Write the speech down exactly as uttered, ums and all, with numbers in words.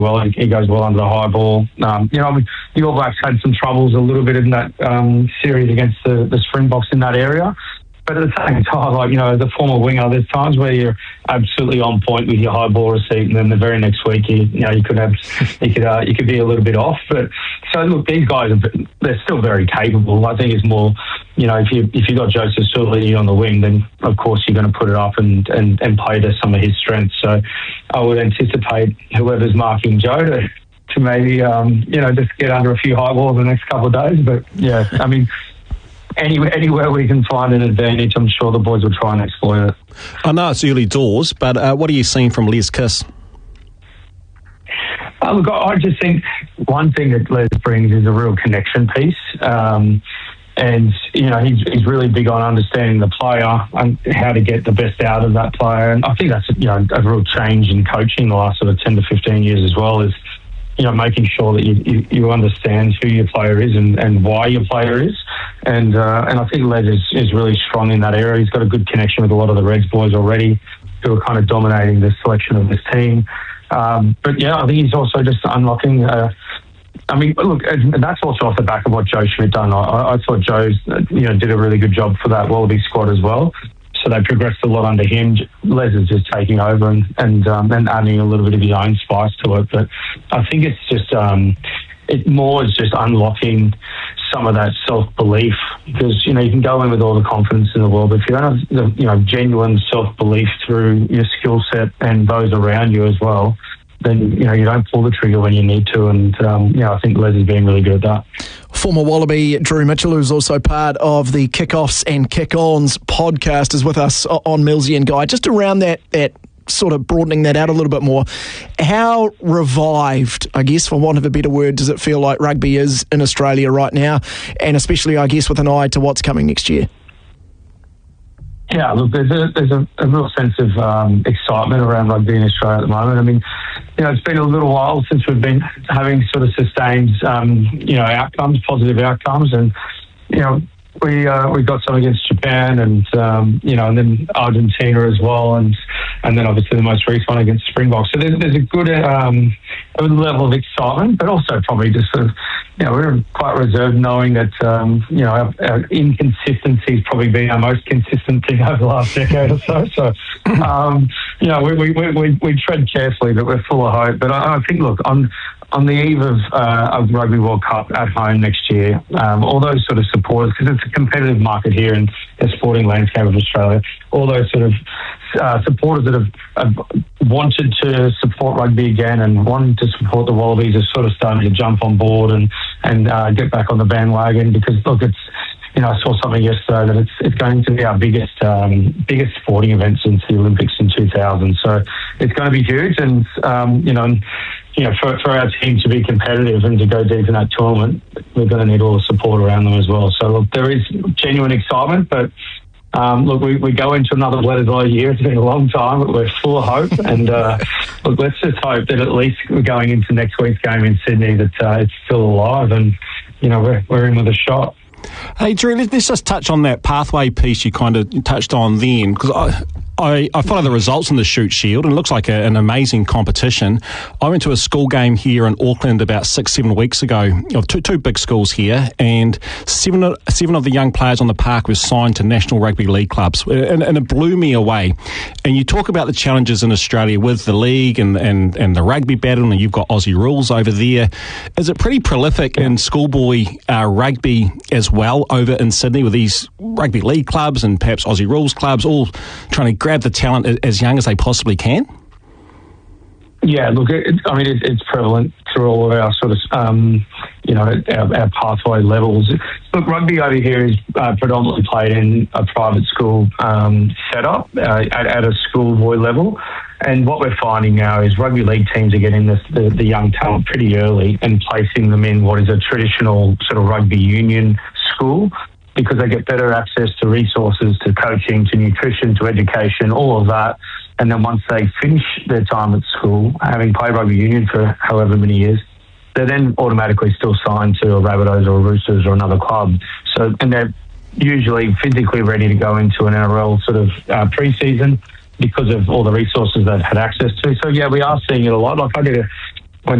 well. He, he goes well under the high ball. Um, you know, I mean, the All Blacks had some troubles a little bit in that um, series against the, the Springboks in that area. But at the same time, like, you know, as a former winger, there's times where you're absolutely on point with your high ball receipt, and then the very next week, you, you know, you could have, you could, uh, you could be a little bit off. But so look, these guys, are, they're still very capable. I think it's more, you know, if you if you got Joseph Sully on the wing, then of course you're going to put it up and, and, and play to some of his strengths. So I would anticipate whoever's marking Joe to, to maybe, um, you know, just get under a few high balls the next couple of days. But yeah, I mean. Anywhere, anywhere we can find an advantage, I'm sure the boys will try and exploit it. I know it's early doors, but uh, what are you seeing from Les Kiss? Uh, look, I just think one thing that Les brings is a real connection piece. Um, and, you know, he's, he's really big on understanding the player and how to get the best out of that player. And I think that's, you know, a real change in coaching the last sort of ten to fifteen years as well, is, you know, making sure that you, you, you understand who your player is and, and why your player is. And uh, and I think Les is, is really strong in that area. He's got a good connection with a lot of the Reds boys already, who are kind of dominating the selection of this team. Um, but yeah, I think he's also just unlocking. Uh, I mean, look, and that's also off the back of what Joe Schmidt done. I, I thought Joe's, you know, did a really good job for that Wallaby squad as well. So they progressed a lot under him. Les is just taking over and and, um, and adding a little bit of his own spice to it. But I think it's just um, it more is just unlocking some of that self-belief, because, you know, you can go in with all the confidence in the world, but if you don't have the, you know, genuine self-belief through your skill set and those around you as well, then, you know, you don't pull the trigger when you need to. And, um, you know, I think Les has been really good at that. Former Wallaby Drew Mitchell, who's also part of the Kickoffs and Kick-Ons podcast, is with us on Millsy and Guy. Just around that that sort of broadening that out a little bit more, how revived, I guess, for want of a better word, does it feel like rugby is in Australia right now, and especially, I guess, with an eye to what's coming next year? Yeah, look, there's a there's a, a real sense of um, excitement around rugby in Australia at the moment. I mean, you know, it's been a little while since we've been having sort of sustained, um, you know, outcomes, positive outcomes, and, you know, we uh, we got some against Japan and, um, you know, and then Argentina as well, and and then obviously the most recent one against Springboks. So there's, there's a good um, a level of excitement, but also probably just sort of, you know, we're quite reserved knowing that, um, you know, our, our inconsistency has probably been our most consistent thing over the last decade or so. So, um, you know, we, we, we, we tread carefully, but we're full of hope. But I, I think, look, on on the eve of, uh, of Rugby World Cup at home next year, um, all those sort of supporters, because it's a competitive market here in the sporting landscape of Australia, all those sort of uh, supporters that have, have wanted to support rugby again and wanted to support the Wallabies are sort of starting to jump on board and, and uh, get back on the bandwagon, because, look, it's, you know, I saw something yesterday that it's it's going to be our biggest um, biggest sporting event since the Olympics in two thousand. So it's going to be huge, and um, you know, and, you know, for for our team to be competitive and to go deep in that tournament, we're going to need all the support around them as well. So look, there is genuine excitement, but um, look, we, we go into another Bledisloe year. It's been a long time, but we're full of hope, and uh, look, let's just hope that at least we're going into next week's game in Sydney that uh, it's still alive, and, you know, we're we're in with a shot. Hey, Drew, let's just touch on that pathway piece you kind of touched on then, because I, I, I follow the results in the Shute Shield, and it looks like a, an amazing competition. I went to a school game here in Auckland about six, seven weeks ago, of two, two big schools here, and seven, seven of the young players on the park were signed to National Rugby League clubs, and, and it blew me away. And you talk about the challenges in Australia with the league and, and, and the rugby battle, and you've got Aussie rules over there. Is it pretty prolific in schoolboy uh, rugby as well over in Sydney, with these rugby league clubs and perhaps Aussie rules clubs all trying to grab the talent as young as they possibly can? Yeah, look, it, I mean, it, it's prevalent through all of our sort of, um, you know, our, our pathway levels. Look, rugby over here is uh, predominantly played in a private school um, setup uh, at, at a schoolboy level. And what we're finding now is rugby league teams are getting this, the, the young talent pretty early and placing them in what is a traditional sort of rugby union school, because they get better access to resources, to coaching, to nutrition, to education, all of that. And then once they finish their time at school, having played rugby union for however many years, they're then automatically still signed to a Rabbitohs or a Roosters or another club. So, and they're usually physically ready to go into an N R L sort of uh, pre-season because of all the resources they've had access to. So, yeah, we are seeing it a lot. Like, I did a,